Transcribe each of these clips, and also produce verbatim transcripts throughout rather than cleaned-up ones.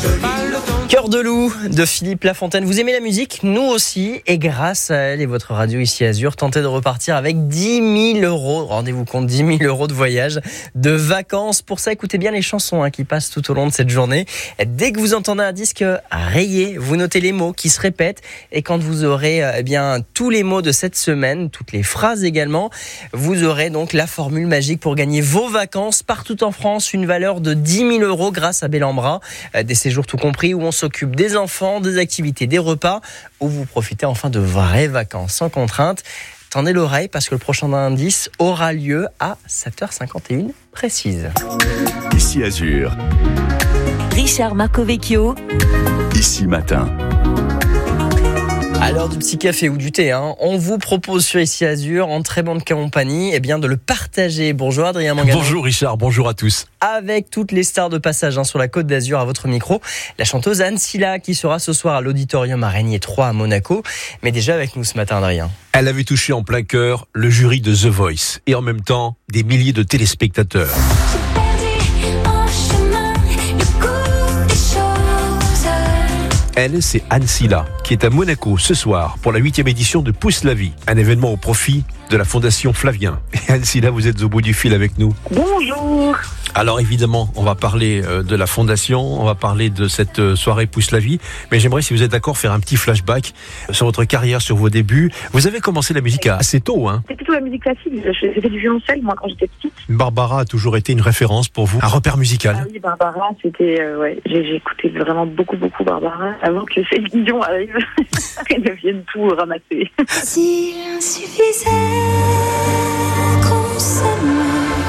Cœur de loup de Philippe Lafontaine. Vous aimez la musique ? Nous aussi. Et grâce à elle et votre radio ici Azur, tentez de repartir avec dix mille euros. Rendez-vous compte, dix mille euros de voyage, de vacances. Pour ça, écoutez bien les chansons hein, qui passent tout au long de cette journée. Dès que vous entendez un disque rayé, vous notez les mots qui se répètent. Et quand vous aurez eh bien, tous les mots de cette semaine, toutes les phrases également, vous aurez donc la formule magique pour gagner vos vacances partout en France. Une valeur de dix mille euros grâce à Bellambra. Des séjours tout compris où on s'occupe des enfants, des activités, des repas, où vous profitez enfin de vraies vacances sans contrainte. Tendez l'oreille parce que le prochain indice aura lieu à sept heures cinquante et une précise. Ici Azur. Richard Marcovecchio. Ici Matin. À l'heure du petit café ou du thé, hein, on vous propose sur Ici Azur, en très bonne compagnie, eh bien, de le partager. Bonjour Adrien Mangano. Bonjour Richard, bonjour à tous. Avec toutes les stars de passage hein, sur la Côte d'Azur à votre micro, la chanteuse Anne Silla qui sera ce soir à l'Auditorium Araignée trois à Monaco, mais déjà avec nous ce matin Adrien. Elle avait touché en plein cœur le jury de The Voice et en même temps des milliers de téléspectateurs. Elle, c'est Anne Silla, qui est à Monaco ce soir pour la huitième édition de Pousse la vie, un événement au profit de la Fondation Flavien. Et Anne Silla, vous êtes au bout du fil avec nous. Bonjour. Alors évidemment, on va parler de la Fondation, on va parler de cette soirée Pousse la vie, mais j'aimerais, si vous êtes d'accord, faire un petit flashback sur votre carrière, sur vos débuts. Vous avez commencé la musique assez tôt, hein ? C'était plutôt la musique classique, j'ai fait du violoncelle, moi, quand j'étais petite. Barbara a toujours été une référence pour vous, un repère musical. Ah oui, Barbara, c'était, euh, ouais, j'ai, j'ai écouté vraiment beaucoup, beaucoup Barbara, avant que Céline Dion arrive et ne vienne tout ramasser. S'il suffisait qu'on s'aime,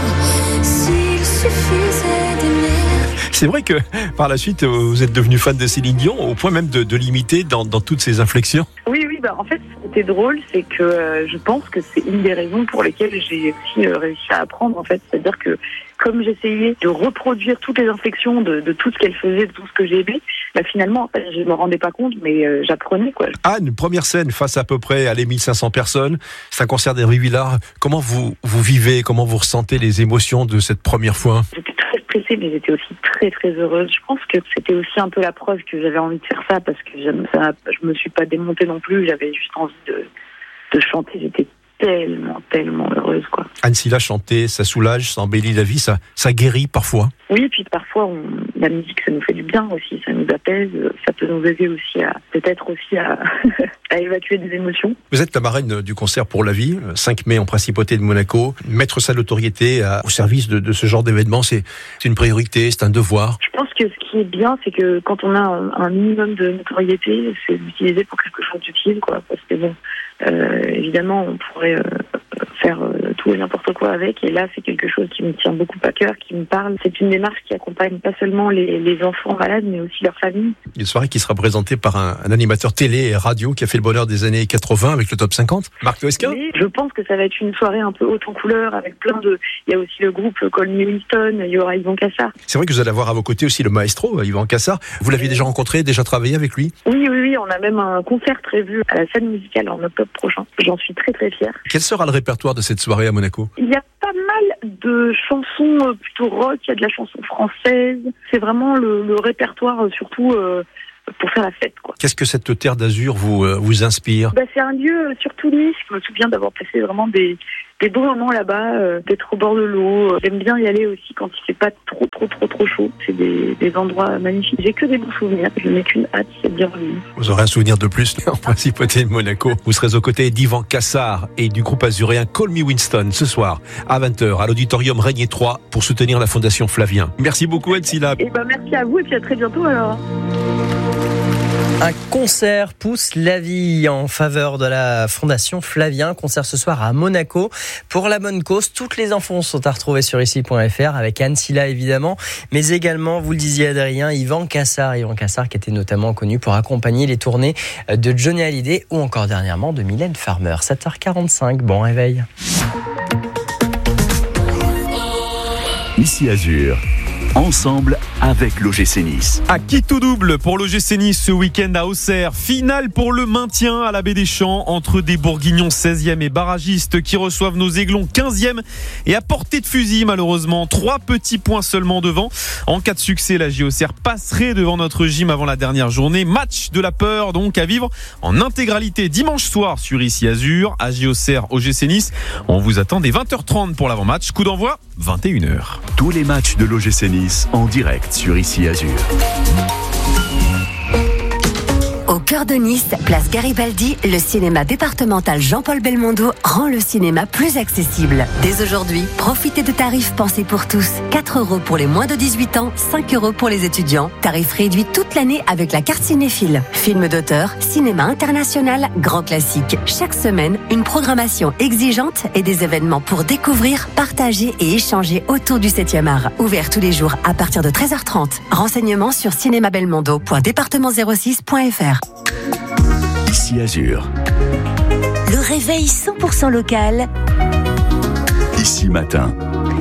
s'il suffisait d'aimer. C'est vrai que par la suite, vous êtes devenu fan de Céline Dion, au point même de, de l'imiter dans, dans toutes ses inflexions. Oui, oui, bah en fait, ce qui était drôle, c'est que euh, je pense que c'est une des raisons pour lesquelles j'ai aussi euh, réussi à apprendre, en fait. C'est-à-dire que comme j'essayais de reproduire toutes les inflexions de, de tout ce qu'elle faisait, de tout ce que j'aimais, bah finalement, en fait, je me rendais pas compte, mais euh, j'apprenais, quoi. Anne, première scène face à peu près à les mille cinq cents personnes, c'est un concert d'Hervé Villard. Comment vous, vous vivez, comment vous ressentez les émotions de cette première fois ? J'étais très stressée, mais j'étais aussi très très heureuse. Je pense que c'était aussi un peu la preuve que j'avais envie de faire ça, parce que j'aime ça, je me suis pas démontée non plus, j'avais juste envie de, de chanter, j'étais tellement, tellement heureuse, quoi. Anne Silla, chanter, ça soulage, ça embellit la vie, ça, ça guérit parfois. Oui, puis parfois, on, la musique, ça nous fait du bien aussi, ça nous apaise, ça peut nous aider aussi à, peut-être aussi à, à évacuer des émotions. Vous êtes la marraine du concert pour la vie, cinq mai en Principauté de Monaco. Mettre sa notoriété à, au service de, de ce genre d'événement, c'est, c'est une priorité, c'est un devoir. Je pense que ce qui est bien, c'est que quand on a un, un minimum de notoriété, c'est d'utiliser pour quelque chose d'utile, quoi, parce que bon, euh, évidemment, on pourrait euh, faire euh, tout et n'importe quoi avec, et là, c'est quelque chose qui me tient beaucoup à cœur, qui me parle. C'est une démarche qui accompagne pas seulement les, les enfants malades, mais aussi leur famille. Une soirée qui sera présentée par un, un animateur télé et radio qui a fait le bonheur des années quatre-vingts avec le top cinquante, Marc Loesca. Oui, je pense que ça va être une soirée un peu haute en couleur, avec plein de... Il y a aussi le groupe Call Me Winston, il y aura Yvan Cassar. C'est vrai que vous allez avoir à vos côtés aussi le maestro, Yvan Cassar. Vous l'aviez déjà rencontré, déjà travaillé avec lui ? Oui, oui, oui, on a même un concert prévu à la scène musicale en octobre prochain. J'en suis très très fière. Quel sera le répertoire de cette soirée à Monaco ? Il y a pas mal de chansons plutôt rock, il y a de la chanson française. C'est vraiment le, le répertoire surtout euh, pour faire la fête, quoi. Qu'est-ce que cette terre d'Azur vous, euh, vous inspire ? Bah, c'est un lieu, euh, surtout Nice, je me souviens d'avoir passé vraiment des, des beaux moments là-bas, euh, d'être au bord de l'eau. J'aime bien y aller aussi quand il fait pas trop trop trop trop chaud. C'est des, des endroits magnifiques. J'ai que des bons souvenirs, je n'ai qu'une hâte, c'est de dire oui. Vous aurez un souvenir de plus en Principauté de Monaco. Vous serez aux côtés d'Yvan Cassar et du groupe azuréen Call Me Winston ce soir à vingt heures à l'Auditorium Régnier trois pour soutenir la Fondation Flavien. Merci beaucoup Anne Silla. Et ben merci à vous et puis à très bientôt alors. Un concert Pousse la vie en faveur de la Fondation Flavien. Concert ce soir à Monaco pour la bonne cause. Toutes les infos sont à retrouver sur ici point f r avec Anne Silla évidemment, mais également, vous le disiez Adrien, Yvan Cassar. Yvan Cassar qui était notamment connu pour accompagner les tournées de Johnny Hallyday ou encore dernièrement de Mylène Farmer. sept heures quarante-cinq, bon réveil. Ici Azur. ensemble avec l'O G C Nice. À qui tout double pour l'O G C Nice ce week-end à Auxerre. Finale pour le maintien à la Baie des Champs entre des Bourguignons seizième et barragistes qui reçoivent nos Aiglons quinzième et à portée de fusil malheureusement. Trois petits points seulement devant. En cas de succès, la J O C R passerait devant notre gym avant la dernière journée. Match de la peur donc à vivre en intégralité dimanche soir sur Ici Azur à J O C R O G C Nice. On vous attend dès vingt heures trente pour l'avant-match. Coup d'envoi vingt et une heures. Tous les matchs de l'O G C Nice en direct sur Ici Azur. Au cœur de Nice, place Garibaldi, le cinéma départemental Jean-Paul Belmondo rend le cinéma plus accessible. Dès aujourd'hui, profitez de tarifs pensés pour tous. quatre euros pour les moins de dix-huit ans, cinq euros pour les étudiants. Tarif réduit toute l'année avec la carte cinéphile. Films d'auteur, cinéma international, grand classique. Chaque semaine, une programmation exigeante et des événements pour découvrir, partager et échanger autour du septième art. Ouvert tous les jours à partir de treize heures trente. Renseignements sur cinémabelmondo point département zéro six point f r. Ici Azur. Le réveil cent pour cent local. Ici Matin.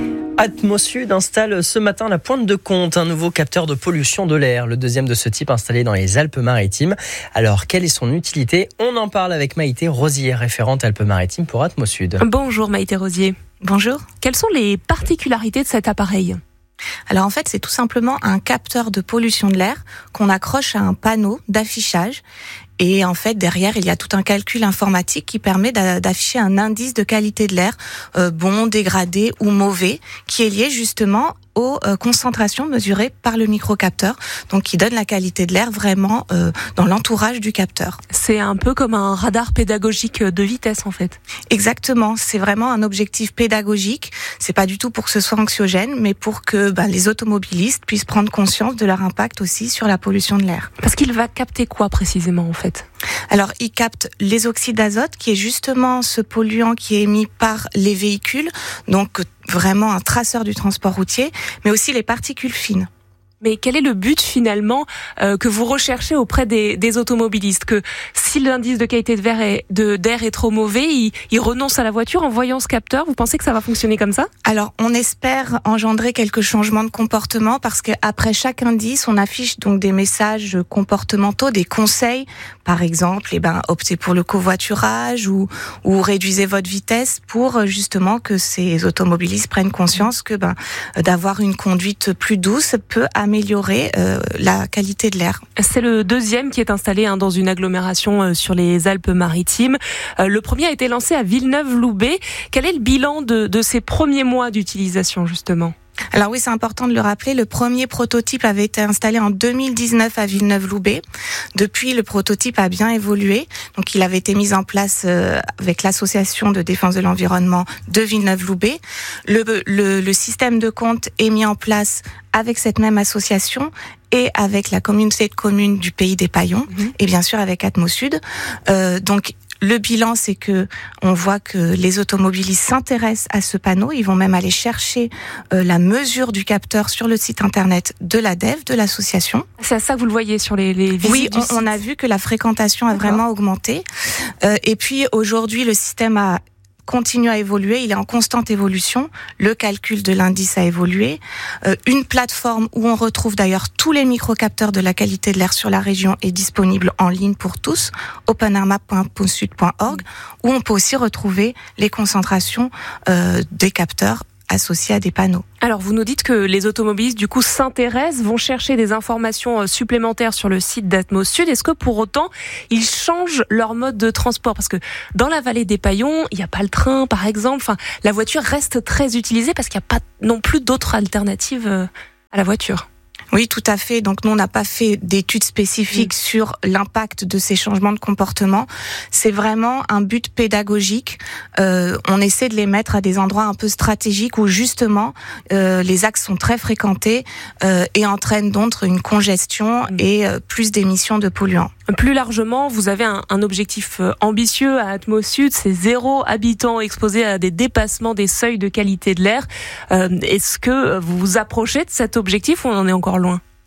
Atmosud installe ce matin la Pointe de Comte, un nouveau capteur de pollution de l'air, le deuxième de ce type installé dans les Alpes-Maritimes. Alors, quelle est son utilité ? On en parle avec Maïté Rosier, référente Alpes-Maritimes pour Atmosud. Bonjour Maïté Rosier. Bonjour. Quelles sont les particularités de cet appareil ? Alors en fait, c'est tout simplement un capteur de pollution de l'air qu'on accroche à un panneau d'affichage. Et en fait, derrière, il y a tout un calcul informatique qui permet d'afficher un indice de qualité de l'air, euh, bon, dégradé ou mauvais, qui est lié justement aux euh, concentrations mesurées par le microcapteur, donc qui donne la qualité de l'air vraiment euh, dans l'entourage du capteur. C'est un peu comme un radar pédagogique de vitesse en fait. Exactement, c'est vraiment un objectif pédagogique. C'est pas du tout pour que ce soit anxiogène, mais pour que bah, les automobilistes puissent prendre conscience de leur impact aussi sur la pollution de l'air. Parce qu'il va capter quoi précisément en fait ? Alors, il capte les oxydes d'azote, qui est justement ce polluant qui est émis par les véhicules, donc vraiment un traceur du transport routier, mais aussi les particules fines. Mais quel est le but finalement euh, que vous recherchez auprès des, des automobilistes ? Que si l'indice de qualité de, est, de, d'air est trop mauvais, ils, ils renoncent à la voiture en voyant ce capteur. Vous pensez que ça va fonctionner comme ça ? Alors, on espère engendrer quelques changements de comportement parce qu'après chaque indice, on affiche donc des messages comportementaux, des conseils. Par exemple, eh ben, optez pour le covoiturage ou, ou réduisez votre vitesse pour justement que ces automobilistes prennent conscience que ben, d'avoir une conduite plus douce peut améliorer améliorer euh, la qualité de l'air. C'est le deuxième qui est installé hein, dans une agglomération euh, sur les Alpes-Maritimes. Euh, le premier a été lancé à Villeneuve-Loubet. Quel est le bilan de, de ces premiers mois d'utilisation justement ? Alors oui, c'est important de le rappeler, le premier prototype avait été installé en deux mille dix-neuf à Villeneuve-Loubet. Depuis, le prototype a bien évolué. Donc, il avait été mis en place euh, avec l'association de défense de l'environnement de Villeneuve-Loubet. Le, le, le système de compte est mis en place avec cette même association et avec la communauté de communes du Pays des Paillons mmh. et bien sûr avec Atmosud. Euh, donc, le bilan, c'est que on voit que les automobilistes s'intéressent à ce panneau. Ils vont même aller chercher euh, la mesure du capteur sur le site internet de l'A D E V, de l'association. C'est à ça que vous le voyez sur les, les visites Oui, du on, site. on a vu que la fréquentation a vraiment augmenté. Euh, et puis aujourd'hui, le système a continue à évoluer, il est en constante évolution, le calcul de l'indice a évolué, euh, une plateforme où on retrouve d'ailleurs tous les microcapteurs de la qualité de l'air sur la région est disponible en ligne pour tous, open air map point atmosud point org, où on peut aussi retrouver les concentrations euh, des capteurs associés à des panneaux. Alors, vous nous dites que les automobilistes, du coup, s'intéressent, vont chercher des informations supplémentaires sur le site d'Atmosud. Est-ce que, pour autant, ils changent leur mode de transport ? Parce que dans la vallée des Paillons, il n'y a pas le train, par exemple. Enfin, la voiture reste très utilisée parce qu'il n'y a pas non plus d'autres alternatives à la voiture. Oui, tout à fait. Donc, nous, on n'a pas fait d'études spécifiques mmh. sur l'impact de ces changements de comportement. C'est vraiment un but pédagogique. Euh, on essaie de les mettre à des endroits un peu stratégiques où, justement, euh, les axes sont très fréquentés euh, et entraînent donc une congestion mmh. et euh, plus d'émissions de polluants. Plus largement, vous avez un, un objectif ambitieux à Atmosud, c'est zéro habitant exposé à des dépassements des seuils de qualité de l'air. Euh, est-ce que vous vous approchez de cet objectif ou on en est encore loin ?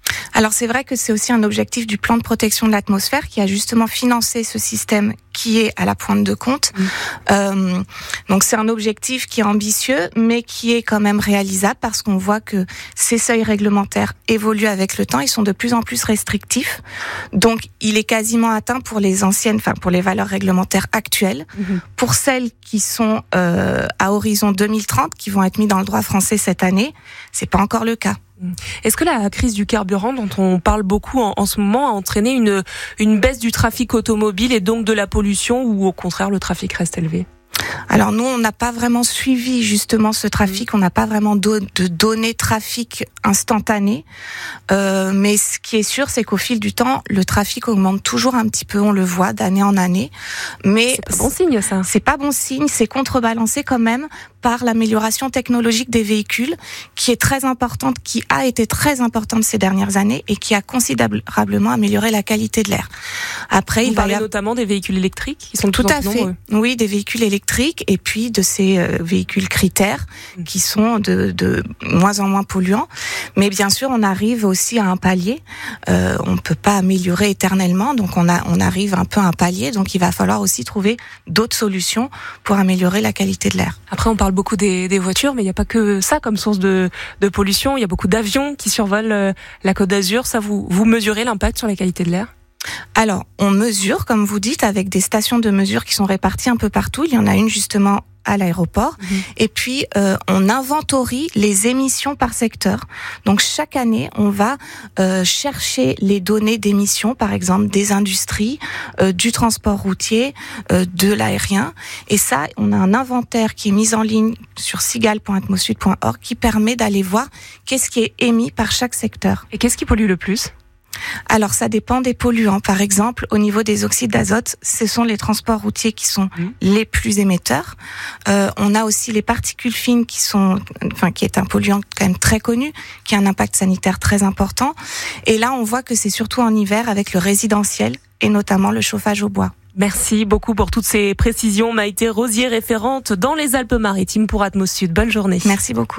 Alors c'est vrai que c'est aussi un objectif du plan de protection de l'atmosphère qui a justement financé ce système qui est à la pointe de compte. Mmh. Euh, donc c'est un objectif qui est ambitieux, mais qui est quand même réalisable parce qu'on voit que ces seuils réglementaires évoluent avec le temps. Ils sont de plus en plus restrictifs. Donc il est quasiment atteint pour les anciennes, enfin pour les valeurs réglementaires actuelles. Mmh. Pour celles qui sont euh, à horizon deux mille trente, qui vont être mises dans le droit français cette année, c'est pas encore le cas. Est-ce que la crise du carburant dont on parle beaucoup en, en ce moment a entraîné une, une baisse du trafic automobile et donc de la pollution, ou au contraire le trafic reste élevé ? Alors nous, on n'a pas vraiment suivi justement ce trafic, on n'a pas vraiment do- de données trafic instantanées, euh, mais ce qui est sûr, c'est qu'au fil du temps, le trafic augmente toujours un petit peu, on le voit d'année en année, mais c'est pas bon signe ça. C'est pas bon signe, c'est contrebalancé quand même par l'amélioration technologique des véhicules, qui est très importante, qui a été très importante ces dernières années et qui a considérablement amélioré la qualité de l'air. Après, Vous il parlez va y avoir... notamment des véhicules électriques qui sont tout de plus à en plus fait. nombreux. Oui, des véhicules électriques et puis de ces euh, véhicules critères qui sont de, de moins en moins polluants. Mais bien sûr, on arrive aussi à un palier. Euh, on ne peut pas améliorer éternellement, donc on, a, on arrive un peu à un palier. Donc il va falloir aussi trouver d'autres solutions pour améliorer la qualité de l'air. Après, on parle beaucoup des, des voitures, mais il n'y a pas que ça comme source de, de pollution. Il y a beaucoup d'avions qui survolent la Côte d'Azur. Ça, vous, vous mesurez l'impact sur la qualité de l'air ? Alors, on mesure, comme vous dites, avec des stations de mesure qui sont réparties un peu partout. Il y en a une justement à l'aéroport. Mmh. Et puis, euh, on inventorie les émissions par secteur. Donc, chaque année, on va euh, chercher les données d'émissions, par exemple, des industries, euh, du transport routier, euh, de l'aérien. Et ça, on a un inventaire qui est mis en ligne sur cigale point atmosud point org qui permet d'aller voir qu'est-ce qui est émis par chaque secteur. Et qu'est-ce qui pollue le plus ? Alors, ça dépend des polluants. Par exemple, au niveau des oxydes d'azote, ce sont les transports routiers qui sont mmh. les plus émetteurs. Euh, on a aussi les particules fines qui sont, enfin, qui est un polluant quand même très connu, qui a un impact sanitaire très important. Et là, on voit que c'est surtout en hiver avec le résidentiel et notamment le chauffage au bois. Merci beaucoup pour toutes ces précisions. Maïté Rosier, référente dans les Alpes-Maritimes pour Atmosud. Bonne journée. Merci beaucoup.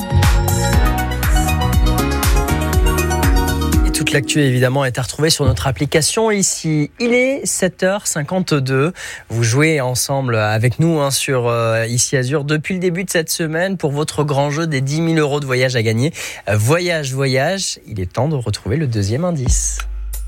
Toute l'actu évidemment est à retrouver sur notre application ici. Il est sept heures cinquante-deux. Vous jouez ensemble avec nous hein, sur euh, Ici Azur depuis le début de cette semaine pour votre grand jeu des dix mille euros de voyage à gagner. Euh, voyage, voyage, il est temps de retrouver le deuxième indice.